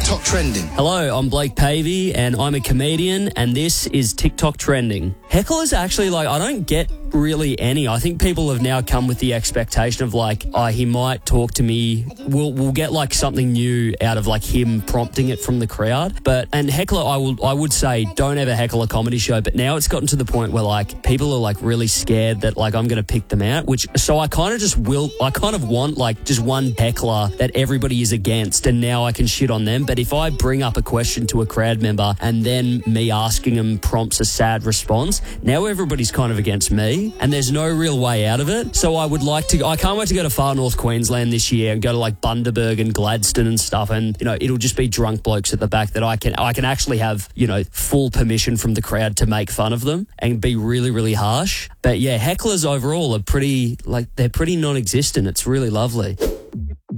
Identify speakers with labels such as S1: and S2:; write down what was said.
S1: TikTok Trending.
S2: Hello, I'm Blake Pavey and I'm a comedian and this is TikTok Trending. Hecklers actually, I don't get really any. I think people have now come with the expectation of he might talk to me. We'll get something new out of him prompting it from the crowd. And heckler, I would say don't ever heckle a comedy show. But now it's gotten to the point where people are really scared that I'm going to pick them out. So I kind of want just one heckler that everybody is against, and now I can shit on them. But if I bring up a question to a crowd member and then me asking them prompts a sad response, now everybody's kind of against me. And there's no real way out of it. So I can't wait to go to far north Queensland this year and go to Bundaberg and Gladstone and stuff. And, it'll just be drunk blokes at the back that I can actually have, full permission from the crowd to make fun of them and be really, really harsh. But yeah, hecklers overall are they're pretty non-existent. It's really lovely.